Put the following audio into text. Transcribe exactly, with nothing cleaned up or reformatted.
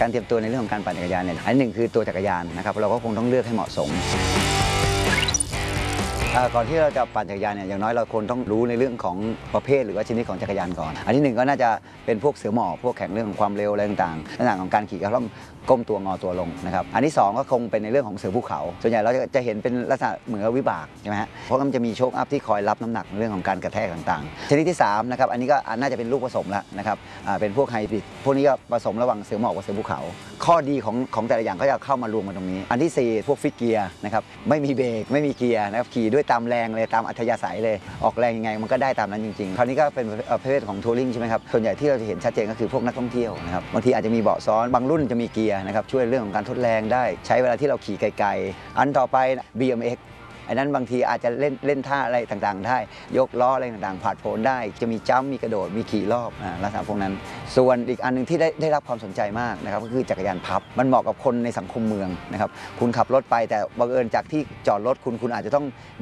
การเตรียมตัวในเรื่องของการปั่นจักรยานเนี่ยอันหนึ่งคือตัวจักรยานนะครับเราก็คงต้องเลือกให้เหมาะสมก่อนที่เราจะปั่นจักรยานเนี่ยอย่างน้อยเราควรต้องรู้ในเรื่องของประเภทหรือว่าชนิดของจักรยานก่อนอันที่หนึ่งก็น่าจะเป็นพวกเสือหมอบพวกแข่งเรื่องของความเร็วอะไรต่างๆลักษณะของการขี่ก็ต้องก้มตัวงอตัวลงนะครับอันที่สองก็คงเป็นในเรื่องของเสือภูเขาส่วนใหญ่เราจะเห็นเป็นลักษณะเหมือนวิบากใช่ไหมฮะเพราะมันจะมีโชคอัพที่คอยรับน้ำหนักในเรื่องของการกระแทกต่างๆชนิดที่สามนะครับอันนี้ก็น่าจะเป็นลูกผสมแล้วนะครับเป็นพวกไฮบริดพวกนี้ก็ผสมระหว่างเสือหมอบกับเสือภูเขาข้อดีของของแต่ละอย่างก็จะเข้ามารวมกันตรงนี้อันที่สี่พวกฟิกเกียร์นะครับไม่มีเบรกไม่มีเกียร์นะครับขี่ด้วยตามแรงเลยตามอัธยาศัยเลยออกแรงยังไงมันก็ได้ตามนั้นจริงๆคราวนี้ก็เป็นประเภทของทัวริงใช่ไหมครับส่วนใหญ่ที่เราจะเห็นชัดเจนก็คือพวกนักท่องเที่ยวนะครับบางทีอาจจะมีเบาะซ้อนบางรุ่นจะมีเกียร์นะครับช่วยเรื่องของการทดแรงได้ใช้เวลาที่เราขี่ไกลๆอันต่อไป บี เอ็ม เอ็กซ์ อันนั้นบางทีอาจจะเล่นเล่นท่าอะไรต่างๆได้ยกล้ออะไรต่างๆผ่านโผล่ได้จะมีจัมป์มีกระโดดมีขี่รอบลักษณะพวกนั้นส่วนอีกอันนึงที่ได้ได้รับความสนใจมากนะครับก็คือจักรยานพับมันเหมาะกับคนในสังคมเมืองนะครับคุณขับรถไปแต่บังเอิญจากที่จอดรถคุณคุณอาจจะต้อง